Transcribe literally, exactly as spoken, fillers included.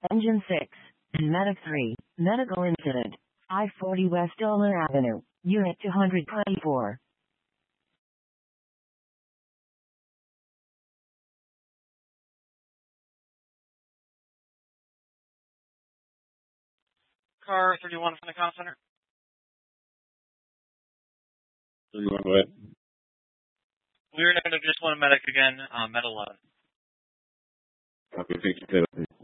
Engine six. Medic three. Medical incident. five forty West Dollar Avenue. Unit two hundred twenty-four. Car thirty-one from the call center. thirty-one, go ahead. We're going to just want a medic again, uh, med eleven. Copy, thank you.